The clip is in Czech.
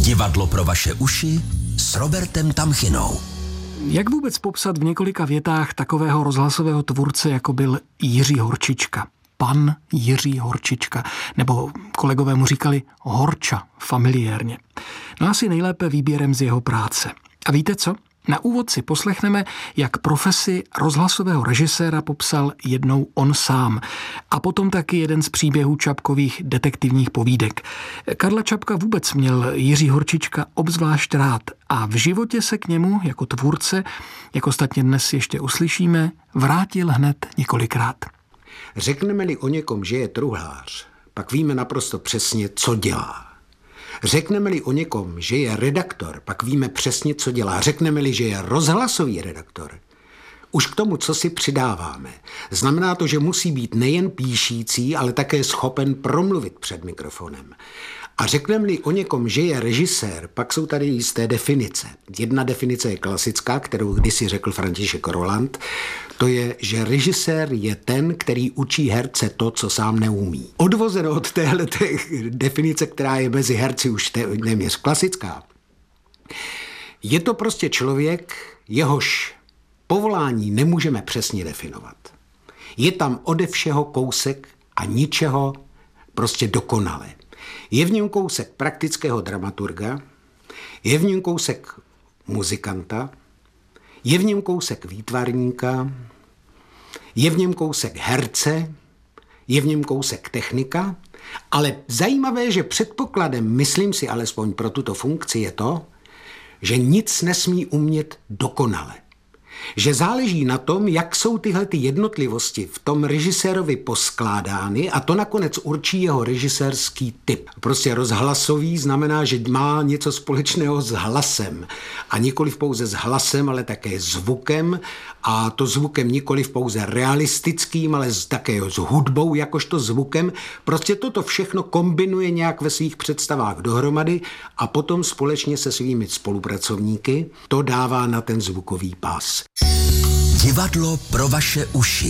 Divadlo pro vaše uši s Robertem Tamchinou. Jak vůbec popsat v několika větách takového rozhlasového tvůrce, jako byl Jiří Horčička? Pan Jiří Horčička, nebo kolegové mu říkali Horča familiérně. No asi nejlépe výběrem z jeho práce. A víte co? Na úvod si poslechneme, jak profesi rozhlasového režiséra popsal jednou on sám. A potom taky jeden z příběhů Čapkových detektivních povídek. Karla Čapka vůbec měl Jiří Horčička obzvlášť rád a v životě se k němu jako tvůrce, jak ostatně dnes ještě uslyšíme, vrátil hned několikrát. Řekneme-li o někom, že je truhlář, pak víme naprosto přesně, co dělá. Řekneme-li o někom, že je redaktor, pak víme přesně, co dělá. Řekneme-li, že je rozhlasový redaktor, už k tomu, co si přidáváme. Znamená to, že musí být nejen píšící, ale také schopen promluvit před mikrofonem. A řekneme-li o někom, že je režisér, pak jsou tady jisté definice. Jedna definice je klasická, kterou kdysi řekl František Roland. To je, že režisér je ten, který učí herce to, co sám neumí. Odvozeno od téhleté definice, která je mezi herci už téměř klasická. Je to prostě člověk, jehož povolání nemůžeme přesně definovat. Je tam ode všeho kousek a ničeho prostě dokonale. Je v něm kousek praktického dramaturga, je v něm kousek muzikanta, je v něm kousek výtvarníka, je v něm kousek herce, je v něm kousek technika, ale zajímavé, že předpokladem, myslím si alespoň pro tuto funkci, je to, že nic nesmí umět dokonale. Že záleží na tom, jak jsou tyhle ty jednotlivosti v tom režisérovi poskládány a to nakonec určí jeho režisérský typ. Prostě rozhlasový znamená, že má něco společného s hlasem. A nikoliv pouze s hlasem, ale také zvukem. A to zvukem nikoliv pouze realistickým, ale také s hudbou jakožto zvukem. Prostě toto všechno kombinuje nějak ve svých představách dohromady a potom společně se svými spolupracovníky to dává na ten zvukový pás. Divadlo pro vaše uši.